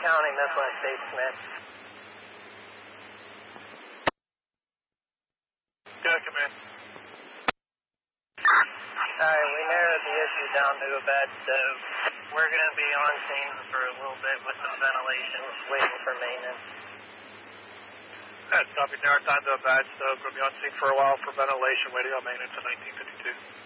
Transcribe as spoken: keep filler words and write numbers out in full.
County, Midland State Smith. Good, command. Alright, we narrowed the issue down to a bad stove. We're going to be on scene for a little bit with some ventilation, waiting for maintenance. That's copy. Narrow time to a bad stove. Going to be on scene for a while for ventilation, waiting on maintenance at nineteen fifty-two.